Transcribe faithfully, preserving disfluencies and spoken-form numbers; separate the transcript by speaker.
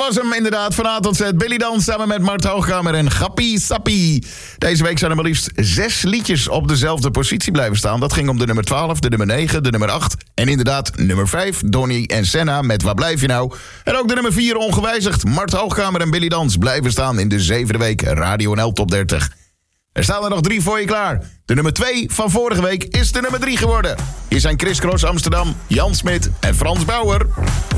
Speaker 1: was hem inderdaad. Van A tot Z. Billy Dan samen met Mart Hoogkamer en Gappie Sappie. Deze week zijn er maar liefst zes liedjes op dezelfde positie blijven staan. Dat ging om de nummer twaalf, de nummer negen, de nummer acht... en inderdaad nummer vijf, Donny en Senna met Waar blijf je nou? En ook de nummer vier ongewijzigd. Mart Hoogkamer en Billy Dans blijven staan in de zevende week Radio N L Top dertig. Er staan er nog drie voor je klaar. De nummer twee van vorige week is de nummer drie geworden. Hier zijn Chris Cross Amsterdam, Jan Smit en Frans Bauer.